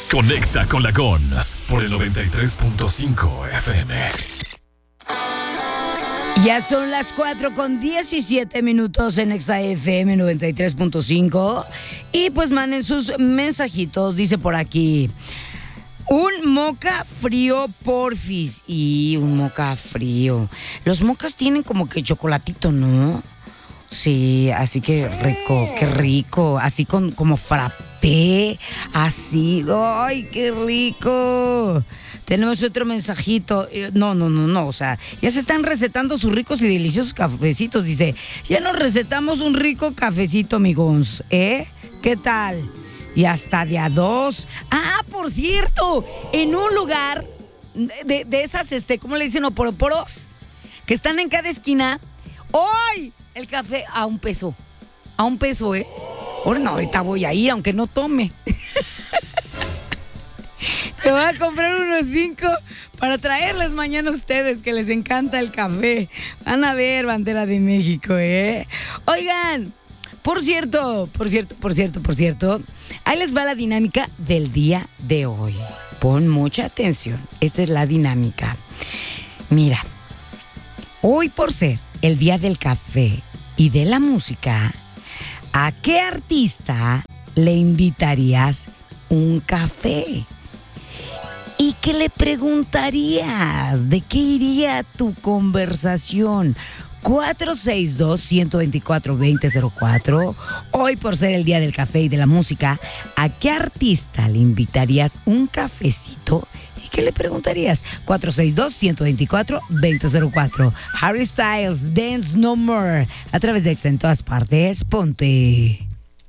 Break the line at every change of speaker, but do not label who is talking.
Conexa con la Gons por el 93.5 FM.
Ya son las 4:17 en Exa FM 93.5. Y pues manden sus mensajitos. Dice por aquí: un moca frío, porfis. Y un moca frío. Los mocas tienen como que chocolatito, ¿no? Sí, así que rico, qué rico. Así como frappé, así. ¡Ay, qué rico! Tenemos otro mensajito. No. O sea, ya se están recetando sus ricos y deliciosos cafecitos. Dice, ya nos recetamos un rico cafecito, amigos. ¿Qué tal? Y hasta de a dos. Ah, por cierto, en un lugar de esas, ¿cómo le dicen? Oporos, que están en cada esquina. ¡Hoy! El café a $1. A $1, ahorita voy a ir, aunque no tome. Te voy a comprar unos 5 para traerles mañana a ustedes, que les encanta el café. Van a ver, bandera de México, Oigan, por cierto. Ahí les va la dinámica del día de hoy. Pon mucha atención. Esta es la dinámica. Mira, hoy por ser el día del café y de la música, ¿a qué artista le invitarías un café? ¿Y qué le preguntarías? ¿De qué iría tu conversación? 462-124-2004. Hoy por ser el día del café y de la música, ¿a qué artista le invitarías un cafecito? ¿Y qué le preguntarías? 462-124-2004. Harry Styles, Dance No More. A través de Exa en todas partes. Ponte.